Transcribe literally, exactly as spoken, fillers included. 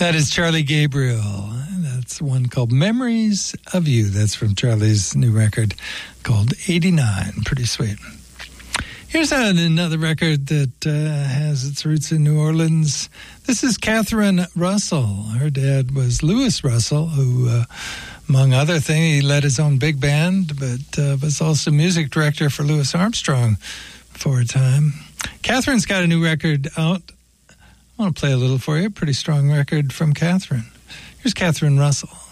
That is Charlie Gabriel. That's one called Memories of You. That's from Charlie's new record called eighty-nine. Pretty sweet. Here's another record that uh, has its roots in New Orleans. This is Catherine Russell. Her dad was Louis Russell, who, uh, among other things, he led his own big band, but uh, was also music director for Louis Armstrong for a time. Catherine's got a new record out. I want to play a little for you. Pretty strong record from Catherine. Here's Catherine Russell.